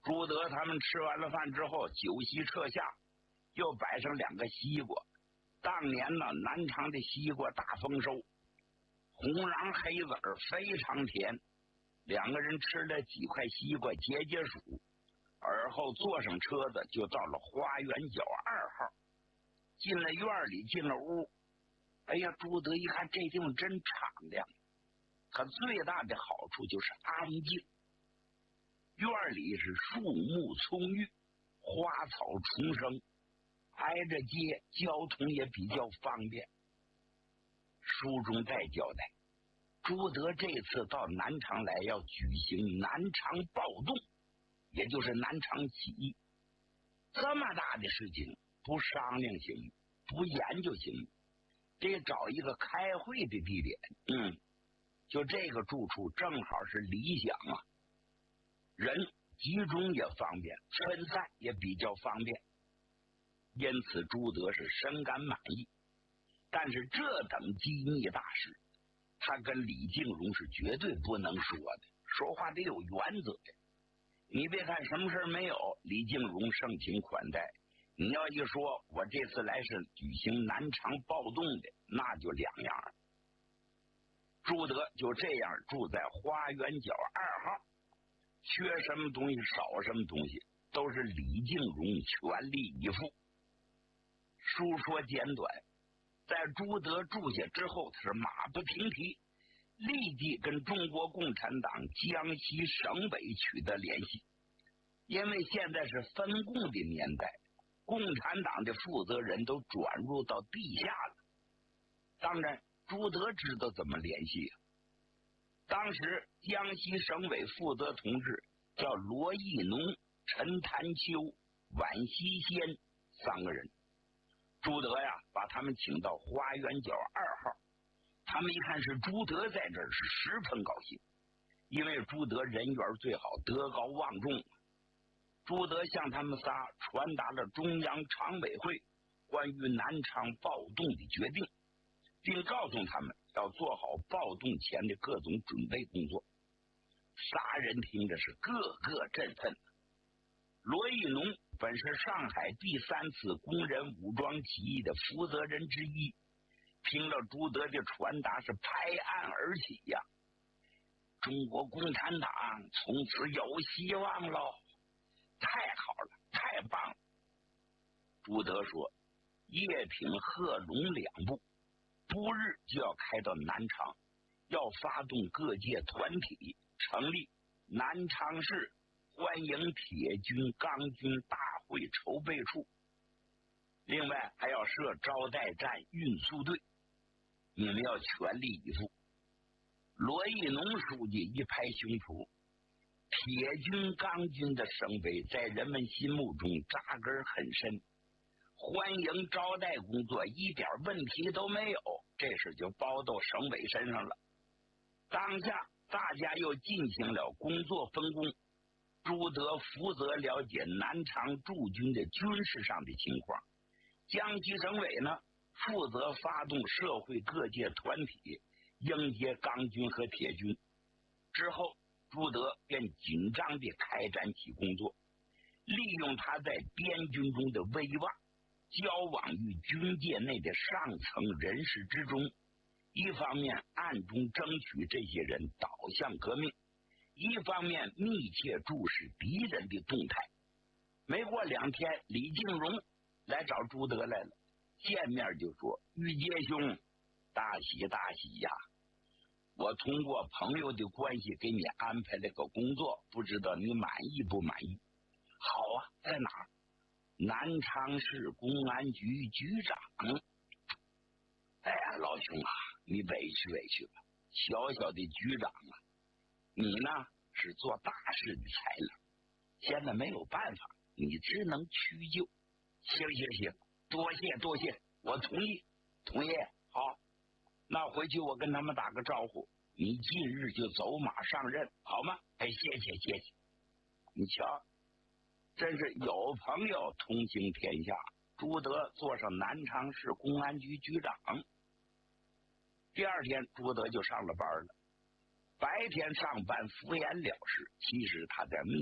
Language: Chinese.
朱德他们吃完了饭之后，酒席撤下，又摆上2个西瓜。当年呢，南昌的西瓜大丰收，红瓤黑籽儿非常甜。2个人吃了几块西瓜解解暑，而后坐上车子就到了花园角2号。进了院里，进了屋，哎呀，朱德一看这地方真敞亮，可最大的好处就是安静。院里是树木葱郁，花草丛生，挨着街，交通也比较方便。书中再交代，朱德这次到南昌来要举行南昌暴动，也就是南昌起义。这么大的事情不商量行，不研究行，得找一个开会的地点。就这个住处正好是理想啊，人集中也方便，分散也比较方便，因此朱德是深感满意。但是这等机密大事，他跟李靖荣是绝对不能说的，说话得有原则的。你别看什么事没有，李靖荣盛情款待，你要一说我这次来是举行南昌暴动的，那就两样了。朱德就这样住在花园角2号，缺什么东西少什么东西，都是李靖荣全力以赴。书说简短，在朱德住下之后，他是马不停蹄，立即跟中国共产党江西省委取得联系。因为现在是分共的年代，共产党的负责人都转入到地下了。当然朱德知道怎么联系啊。当时江西省委负责同志叫罗义农、陈潭秋、宛西先3个人。朱德呀，把他们请到花园角2号。他们一看是朱德在这儿，是十分高兴，因为朱德人缘最好，德高望重。朱德向他们仨传达了中央常委会关于南昌暴动的决定，并告诉他们要做好暴动前的各种准备工作。仨人听着是个个振奋。罗义农本是上海第3次工人武装起义的负责人之一，听了朱德的传达是拍案而起呀，中国共产党从此有希望喽！太好了，太棒了！朱德说，叶挺、贺龙2部不日就要开到南昌，要发动各界团体，成立南昌市欢迎铁军、钢军大会筹备处，另外还要设招待站、运输队，你们要全力以赴。罗义农书记一拍胸脯，铁军、钢军的声威在人们心目中扎根很深，欢迎招待工作一点问题都没有，这事就包到省委身上了。当下大家又进行了工作分工，朱德负责了解南昌驻军的军事上的情况，江西省委呢负责发动社会各界团体迎接钢军和铁军。之后朱德便紧张地开展起工作，利用他在边军中的威望，交往于军界内的上层人士之中，一方面暗中争取这些人导向革命，一方面密切注视敌人的动态。没过2天，李靖荣来找朱德来了，见面就说：“玉阶兄，大喜大喜呀！我通过朋友的关系给你安排了个工作，不知道你满意不满意？”“好啊，在哪儿？”“南昌市公安局局长。”“哎呀，老兄啊，你委屈委屈吧，小小的局长啊，你呢是做大事的材料，现在没有办法，你只能屈就。”“行，多谢，我同意。”“好，那回去我跟他们打个招呼，你近日就走马上任，好吗？”“哎，谢谢。”你瞧，真是有朋友同行天下。朱德做上南昌市公安局局长。第2天朱德就上了班了，白天上班敷衍了事，其实他在